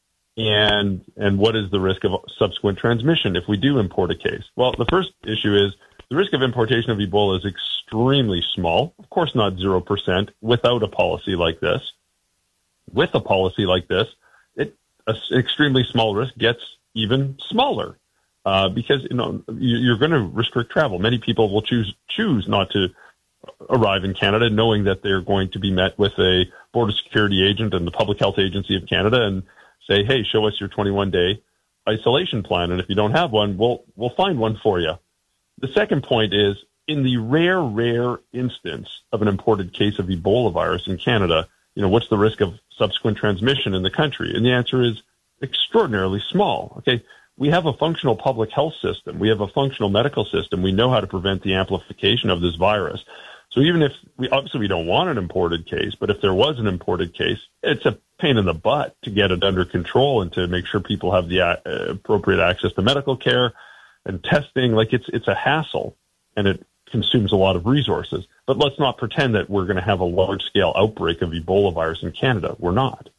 And what is the risk of subsequent transmission if we do import a case? Well, the first issue is the risk of importation of Ebola is extremely small. Of course, not 0% without a policy like this. With a policy like this, an extremely small risk gets even smaller. Because you're going to restrict travel. Many people will choose not to arrive in Canada, knowing that they're going to be met with a border security agent and the Public Health Agency of Canada, and say, "Hey, show us your 21-day isolation plan." And if you don't have one, we'll find one for you. The second point is, in the rare instance of an imported case of Ebola virus in Canada, what's the risk of subsequent transmission in the country? And the answer is extraordinarily small. Okay. We have a functional public health system. We have a functional medical system. We know how to prevent the amplification of this virus. So even if obviously we don't want an imported case, but if there was an imported case, it's a pain in the butt to get it under control and to make sure people have the appropriate access to medical care and testing. It's a hassle, and it consumes a lot of resources. But let's not pretend that we're going to have a large-scale outbreak of Ebola virus in Canada. We're not.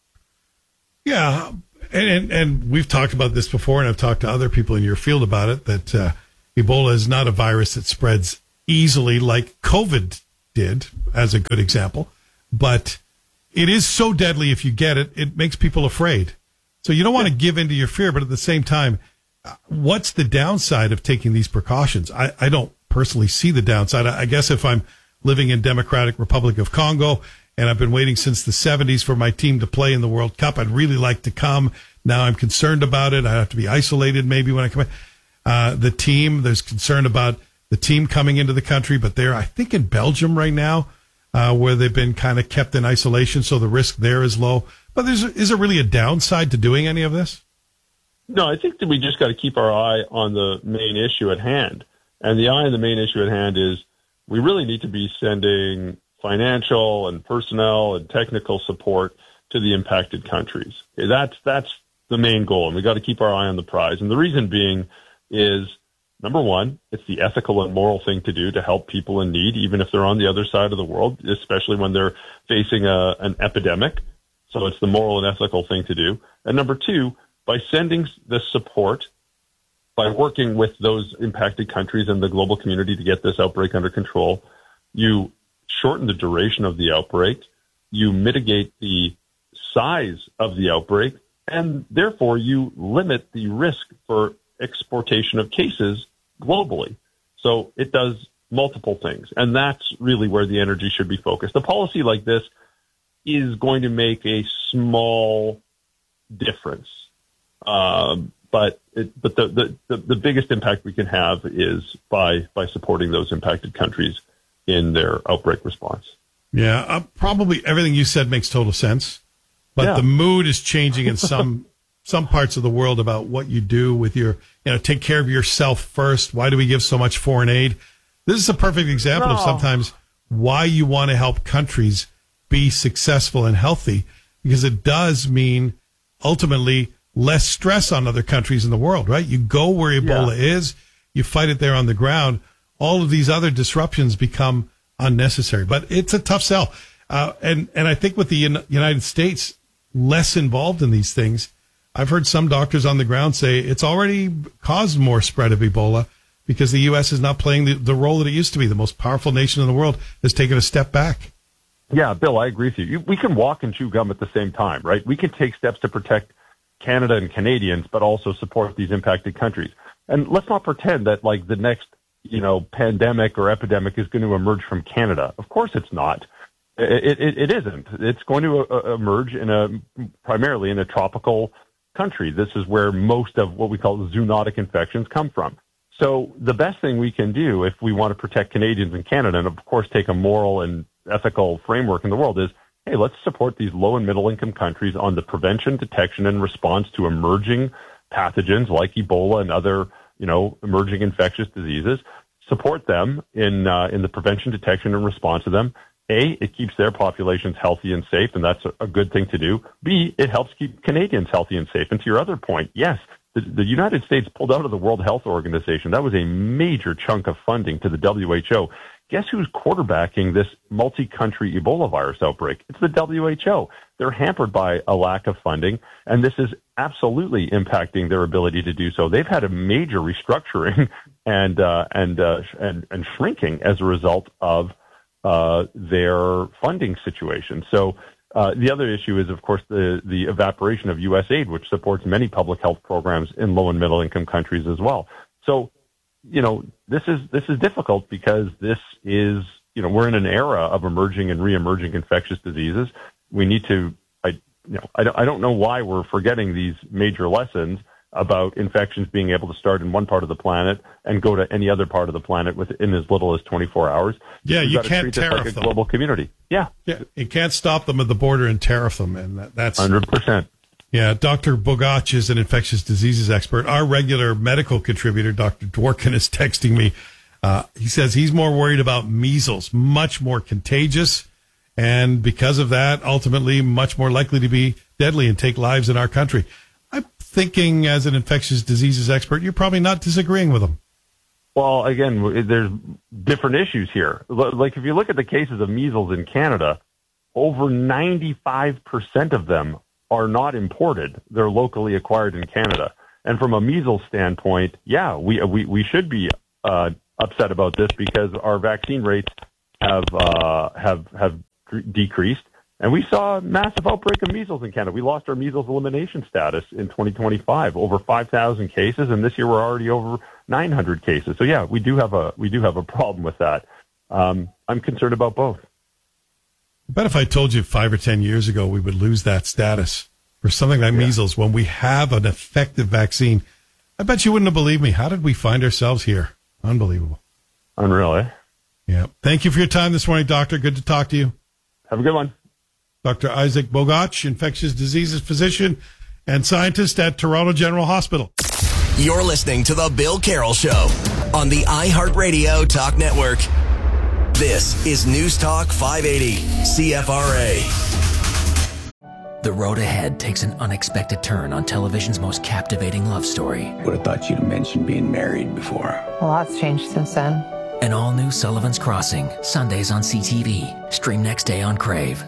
Yeah, and we've talked about this before, and I've talked to other people in your field about it, that Ebola is not a virus that spreads easily like COVID did, as a good example. But it is so deadly if you get it, it makes people afraid. So you don't want to give in to your fear, but at the same time, what's the downside of taking these precautions? I don't personally see the downside. I guess if I'm living in Democratic Republic of Congo and I've been waiting since the 70s for my team to play in the World Cup, I'd really like to come. Now I'm concerned about it. I have to be isolated maybe when I come in. The team, there's concern about the team coming into the country, but they're, I think, in Belgium right now, where they've been kind of kept in isolation, so the risk there is low. But is there really a downside to doing any of this? No, I think that we just got to keep our eye on the main issue at hand. And the eye on the main issue at hand is we really need to be sending financial and personnel and technical support to the impacted countries. That's the main goal, and we got to keep our eye on the prize. And the reason being is, number one, it's the ethical and moral thing to do to help people in need, even if they're on the other side of the world, especially when they're facing an epidemic. So it's the moral and ethical thing to do. And number two, by sending the support, by working with those impacted countries and the global community to get this outbreak under control, you shorten the duration of the outbreak, you mitigate the size of the outbreak, and therefore you limit the risk for exportation of cases globally. So it does multiple things, and that's really where the energy should be focused. A policy like this is going to make a small difference, but the biggest impact we can have is by supporting those impacted countries in their outbreak response. Yeah, probably everything you said makes total sense, but the mood is changing in some parts of the world about what you do with your, take care of yourself first. Why do we give so much foreign aid? This is a perfect example of sometimes why you want to help countries be successful and healthy, because it does mean ultimately less stress on other countries in the world, right? You go where Ebola is, you fight it there on the ground. All of these other disruptions become unnecessary, but it's a tough sell. And I think with the United States less involved in these things, I've heard some doctors on the ground say it's already caused more spread of Ebola because the U.S. is not playing the role that it used to be. The most powerful nation in the world has taken a step back. Yeah, Bill, I agree with you. We can walk and chew gum at the same time, right? We can take steps to protect Canada and Canadians, but also support these impacted countries. And let's not pretend that like the next, pandemic or epidemic is going to emerge from Canada. Of course it's not. It isn't. It's going to emerge primarily in a tropical country. This is where most of what we call zoonotic infections come from. So the best thing we can do if we want to protect Canadians and Canada, and of course take a moral and ethical framework in the world, is, hey, let's support these low and middle income countries on the prevention, detection, and response to emerging pathogens like Ebola and other, emerging infectious diseases. Support them in the prevention, detection, and response to them. A, it keeps their populations healthy and safe, and that's a good thing to do. B, it helps keep Canadians healthy and safe. And to your other point, yes, the United States pulled out of the World Health Organization. That was a major chunk of funding to the WHO. Guess who's quarterbacking this multi-country Ebola virus outbreak? It's the WHO. They're hampered by a lack of funding, and this is absolutely impacting their ability to do so. They've had a major restructuring and shrinking as a result of their funding situation. So the other issue is, of course, the evaporation of U.S. aid, which supports many public health programs in low and middle income countries as well. So, this is difficult because this is, we're in an era of emerging and re-emerging infectious diseases. We need to, I don't know why we're forgetting these major lessons about infections being able to start in one part of the planet and go to any other part of the planet within as little as 24 hours. Yeah, you can't tariff like a them. Global community. Yeah, you can't stop them at the border and tariff them, and that's 100%. Yeah, Dr. Bogach is an infectious diseases expert. Our regular medical contributor, Dr. Dworkin, is texting me. He says he's more worried about measles, much more contagious, and because of that, ultimately much more likely to be deadly and take lives in our country. I'm thinking, as an infectious diseases expert, you're probably not disagreeing with him. Well, again, there's different issues here. Like if you look at the cases of measles in Canada, over 95% of them are not imported. They're locally acquired in Canada. And from a measles standpoint, yeah, we should be upset about this because our vaccine rates have decreased. And we saw a massive outbreak of measles in Canada. We lost our measles elimination status in 2025, over 5,000 cases, and this year we're already over 900 cases. So yeah, we do have a problem with that. I'm concerned about both. I bet if I told you 5 or 10 years ago we would lose that status for something like measles when we have an effective vaccine, I bet you wouldn't have believed me. How did we find ourselves here? Unbelievable. Unreal, eh? Yeah. Thank you for your time this morning, Doctor. Good to talk to you. Have a good one. Dr. Isaac Bogach, infectious diseases physician and scientist at Toronto General Hospital. You're listening to The Bill Carroll Show on the iHeartRadio Talk Network. This is News Talk 580, CFRA. The road ahead takes an unexpected turn on television's most captivating love story. Would have thought you'd have mentioned being married before. A lot's changed since then. An all-new Sullivan's Crossing, Sundays on CTV. Stream next day on Crave.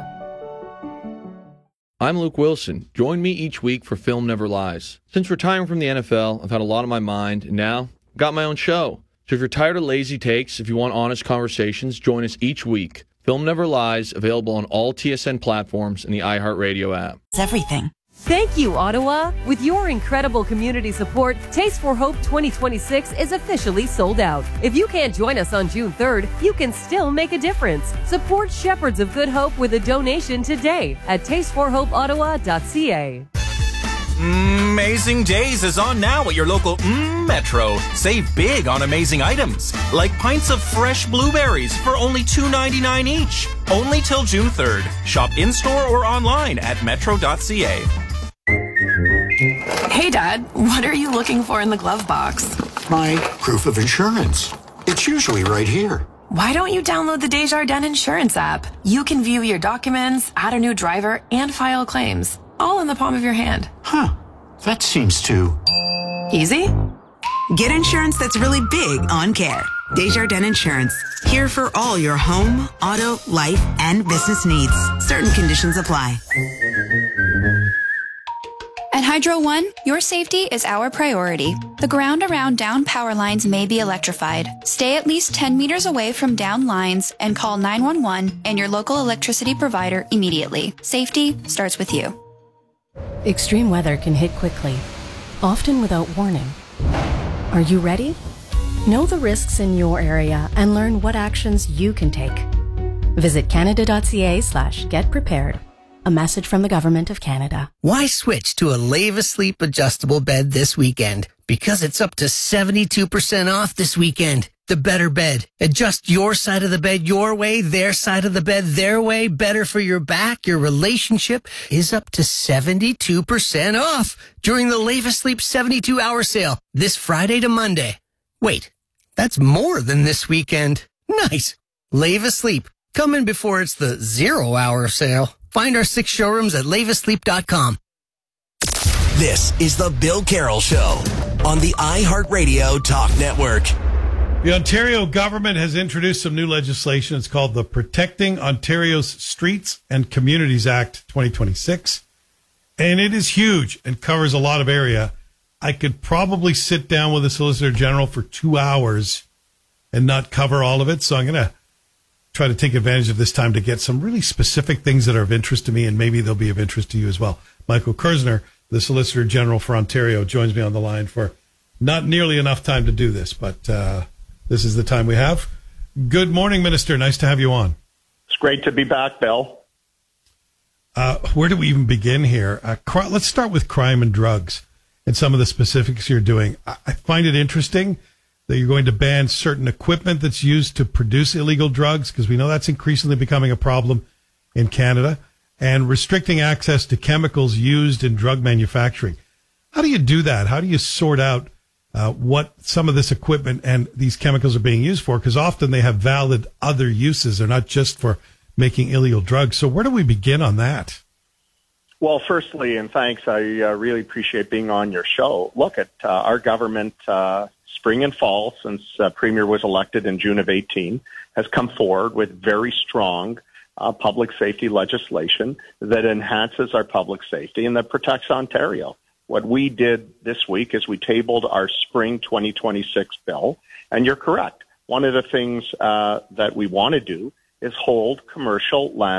I'm Luke Wilson. Join me each week for Film Never Lies. Since retiring from the NFL, I've had a lot on my mind, and now I've got my own show. So if you're tired of lazy takes, if you want honest conversations, join us each week. Film Never Lies, available on all TSN platforms and the iHeartRadio app. It's everything. Thank you, Ottawa. With your incredible community support, Taste for Hope 2026 is officially sold out. If you can't join us on June 3rd, you can still make a difference. Support Shepherds of Good Hope with a donation today at tasteforhopeottawa.ca. Amazing Days is on now at your local Metro. Save big on amazing items, like pints of fresh blueberries for only $2.99 each. Only till June 3rd. Shop in-store or online at metro.ca. Hey, Dad, what are you looking for in the glove box? My proof of insurance. It's usually right here. Why don't you download the Desjardins Insurance app? You can view your documents, add a new driver, and file claims, all in the palm of your hand. Huh. That seems too... easy? Get insurance that's really big on care. Desjardins Insurance. Here for all your home, auto, life, and business needs. Certain conditions apply. At Hydro One, your safety is our priority. The ground around down power lines may be electrified. Stay at least 10 meters away from down lines and call 911 and your local electricity provider immediately. Safety starts with you. Extreme weather can hit quickly, often without warning. Are you ready? Know the risks in your area and learn what actions you can take. Visit canada.ca/getprepared. A message from the Government of Canada. Why switch to a Leva Sleep adjustable bed this weekend? Because it's up to 72% off this weekend. The better bed. Adjust your side of the bed your way, their side of the bed their way. Better for your back, your relationship is up to 72% off during the Leva Sleep 72-hour sale this Friday to Monday. Wait, that's more than this weekend. Nice. Leva Sleep. Come in before it's the 0-hour sale. Find our 6 showrooms at lavasleep.com. This is The Bill Carroll Show on the iHeartRadio Talk Network. The Ontario government has introduced some new legislation. It's called the Protecting Ontario's Streets and Communities Act 2026. And it is huge and covers a lot of area. I could probably sit down with the Solicitor General for 2 hours and not cover all of it. So I'm going to try to take advantage of this time to get some really specific things that are of interest to me, and maybe they'll be of interest to you as well. Michael Kerzner, the Solicitor General for Ontario, joins me on the line for not nearly enough time to do this, but this is the time we have. Good morning, Minister. Nice to have you on. It's great to be back, Bill. Where do we even begin here? Let's start with crime and drugs and some of the specifics you're doing. I find it interesting that you're going to ban certain equipment that's used to produce illegal drugs, because we know that's increasingly becoming a problem in Canada, and restricting access to chemicals used in drug manufacturing. How do you do that? How do you sort out what some of this equipment and these chemicals are being used for? Because often they have valid other uses. They're not just for making illegal drugs. So where do we begin on that? Well, firstly, and thanks, I really appreciate being on your show. Look at our government, spring and fall, since Premier was elected in June of 18, has come forward with very strong public safety legislation that enhances our public safety and that protects Ontario. What we did this week is we tabled our spring 2026 bill, and you're correct. One of the things that we want to do is hold commercial land